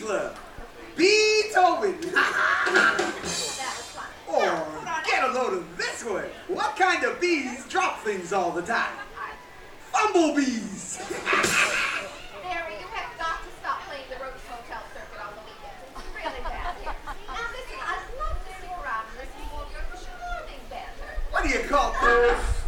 Whistler. Beethoven. That was fun. Or get a load of this one. What kind of bees drop things all the time? Bumblebees. Barry, you have got to stop playing the Roach Motel circuit on the weekends. It's really bad here. Now listen, I'd love to stick around and listen to all your charming banter. What do you call this?